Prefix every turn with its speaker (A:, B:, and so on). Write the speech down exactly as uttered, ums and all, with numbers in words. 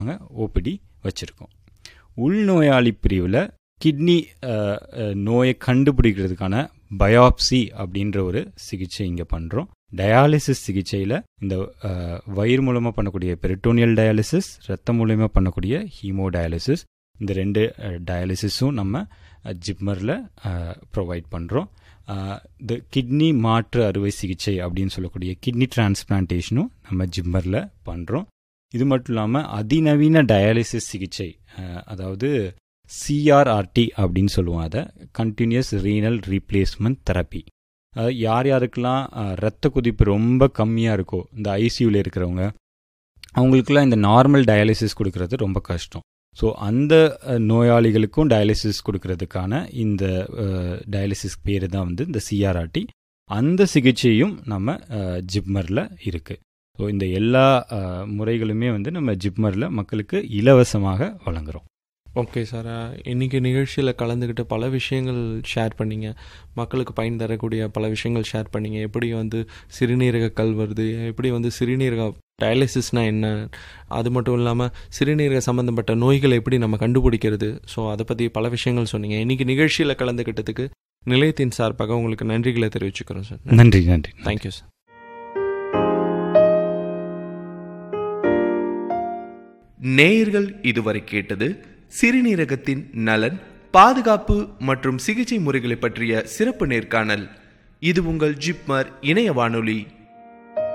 A: OPD வச்சுருக்கோம். உள்நோயாளி பிரிவில் கிட்னி நோயை கண்டுபிடிக்கிறதுக்கான பயாப்சி அப்படின்ற ஒரு சிகிச்சை இங்கே பண்ணுறோம். டயாலிசிஸ் சிகிச்சையில் இந்த வயிறு மூலமாக பண்ணக்கூடிய பெரிட்டோனியல் டயாலிசிஸ், ரத்தம் மூலமாக பண்ணக்கூடிய ஹீமோ டயாலிசிஸ், இந்த ரெண்டு டயாலிசிஸும் நம்ம ஜிப்மரில் ப்ரொவைட் பண்ணுறோம். இந்த கிட்னி மாற்று அறுவை சிகிச்சை அப்படின்னு சொல்லக்கூடிய கிட்னி டிரான்ஸ்பிளான்டேஷனும் நம்ம ஜிப்மரில் பண்ணுறோம். இது மட்டும் இல்லாமல் அதிநவீன டயாலிசிஸ் சிகிச்சை, அதாவது சிஆர்ஆர்டி அப்படின்னு சொல்லுவோம், அதை கண்டினியூஸ் ரீனல் ரீப்ளேஸ்மெண்ட் தெரப்பி. அதாவது யார் யாருக்கெல்லாம் ரத்த கொதிப்பு ரொம்ப கம்மியாக இருக்கோ, இந்த ஐசியூவில் இருக்கிறவங்க, அவங்களுக்கெல்லாம் இந்த நார்மல் டயாலிசிஸ் கொடுக்கறது ரொம்ப கஷ்டம். ஸோ அந்த நோயாளிகளுக்கும் டயாலிசிஸ் கொடுக்கறதுக்கான இந்த டயாலிசிஸ் பேர் தான் வந்து இந்த சிஆர்ஆர்டி. அந்த சிகிச்சையும் நம்ம ஜிப்மரில் இருக்குது. ஸோ இந்த எல்லா முறைகளுமே வந்து நம்ம ஜிப்மரில் மக்களுக்கு இலவசமாக வழங்குகிறோம்.
B: ஓகே சார், இன்றைக்கி நிகழ்ச்சியில் கலந்துக்கிட்டு பல விஷயங்கள் ஷேர் பண்ணிங்க, மக்களுக்கு பயன் தரக்கூடிய பல விஷயங்கள் ஷேர் பண்ணிங்க. எப்படி வந்து சிறுநீரக கல் வருது, எப்படி வந்து சிறுநீரக டயாலிசிஸ்னால் என்ன, அது மட்டும் இல்லாமல் சிறுநீரக சம்மந்தப்பட்ட நோய்களை எப்படி நம்ம கண்டுபிடிக்கிறது, ஸோ அதை பற்றி பல விஷயங்கள் சொன்னீங்க. இன்றைக்கி நிகழ்ச்சியில் கலந்துக்கிட்டதுக்கு நிலையத்தின் சார்பாக உங்களுக்கு நன்றிகளை தெரிவிச்சுக்கிறோம் சார்.
A: நன்றி நன்றி
B: தேங்க்யூ சார்.
C: நேயர்கள் இதுவரை கேட்டது சிறுநீரகத்தின் நலன், பாதுகாப்பு மற்றும் சிகிச்சை முறைகளை பற்றிய சிறப்பு நேர்காணல். இது உங்கள் ஜிப்மர் இணைய வானொலி.